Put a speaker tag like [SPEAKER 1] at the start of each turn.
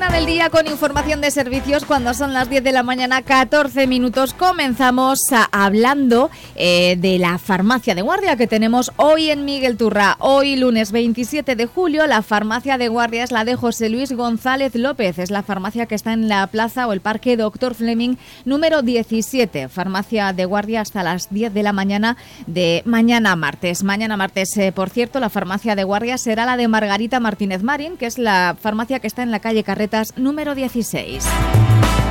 [SPEAKER 1] Una del día con información de servicios cuando son las 10 de la mañana, 14 minutos. Comenzamos hablando de la farmacia de guardia que tenemos hoy en Miguel Turra. Hoy, lunes 27 de julio, la farmacia de guardia es la de José Luis González López. Es la farmacia que está en la plaza o el parque Dr. Fleming número 17. Farmacia de guardia hasta las 10 de la mañana de mañana martes. Mañana martes, por cierto, la farmacia de guardia será la de Margarita Martínez Marín, que es la farmacia que está en la calle Carretas número 16.